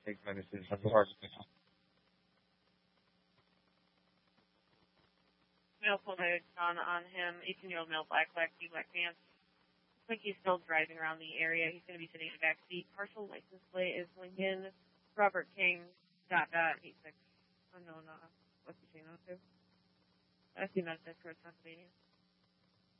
take medicine. That's the hardest thing. Male full note on him, 18-year-old male, black pants. Looks like he's still driving around the area. He's going to be sitting in the back seat. Partial license plate is Lincoln Robert King ... 86. Unknown, what's between those two? I see Memphis, Pennsylvania.